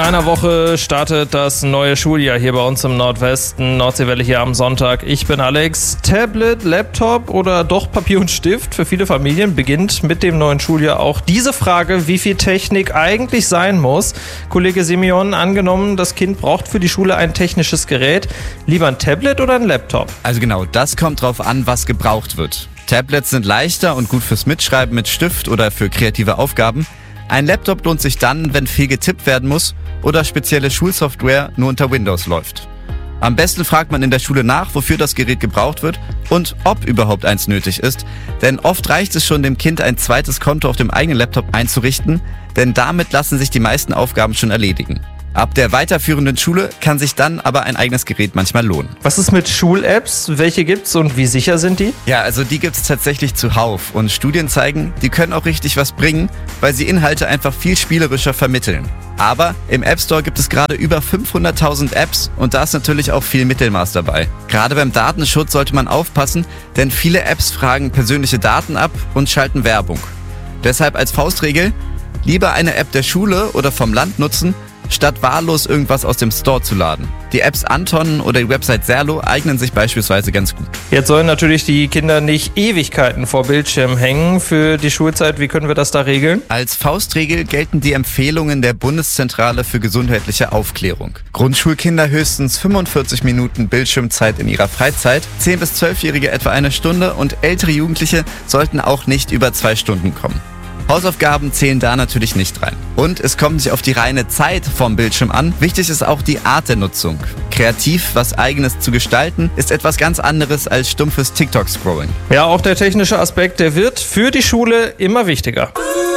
einer Woche startet das neue Schuljahr hier bei uns im Nordwesten. Nordseewelle hier am Sonntag. Ich bin Alex. Tablet, Laptop oder doch Papier und Stift? Für viele Familien beginnt mit dem neuen Schuljahr auch diese Frage, wie viel Technik eigentlich sein muss. Kollege Simeon, angenommen, das Kind braucht für die Schule ein technisches Gerät. Lieber ein Tablet oder ein Laptop? Also genau, das kommt drauf an, was gebraucht wird. Tablets sind leichter und gut fürs Mitschreiben mit Stift oder für kreative Aufgaben. Ein Laptop lohnt sich dann, wenn viel getippt werden muss oder spezielle Schulsoftware nur unter Windows läuft. Am besten fragt man in der Schule nach, wofür das Gerät gebraucht wird und ob überhaupt eins nötig ist. Denn oft reicht es schon, dem Kind ein zweites Konto auf dem eigenen Laptop einzurichten, denn damit lassen sich die meisten Aufgaben schon erledigen. Ab der weiterführenden Schule kann sich dann aber ein eigenes Gerät manchmal lohnen. Was ist mit Schul-Apps? Welche gibt's und wie sicher sind die? Ja, also die gibt's tatsächlich zuhauf und Studien zeigen, die können auch richtig was bringen, weil sie Inhalte einfach viel spielerischer vermitteln. Aber im App Store gibt es gerade über 500.000 Apps und da ist natürlich auch viel Mittelmaß dabei. Gerade beim Datenschutz sollte man aufpassen, denn viele Apps fragen persönliche Daten ab und schalten Werbung. Deshalb als Faustregel, lieber eine App der Schule oder vom Land nutzen, statt wahllos irgendwas aus dem Store zu laden. Die Apps Anton oder die Website Serlo eignen sich beispielsweise ganz gut. Jetzt sollen natürlich die Kinder nicht Ewigkeiten vor Bildschirmen hängen für die Schulzeit. Wie können wir das da regeln? Als Faustregel gelten die Empfehlungen der Bundeszentrale für gesundheitliche Aufklärung. Grundschulkinder höchstens 45 Minuten Bildschirmzeit in ihrer Freizeit, 10- bis 12-Jährige etwa eine Stunde und ältere Jugendliche sollten auch nicht über 2 Stunden kommen. Hausaufgaben zählen da natürlich nicht rein. Und es kommt nicht auf die reine Zeit vom Bildschirm an. Wichtig ist auch die Art der Nutzung. Kreativ was Eigenes zu gestalten, ist etwas ganz anderes als stumpfes TikTok-Scrolling. Ja, auch der technische Aspekt, der wird für die Schule immer wichtiger.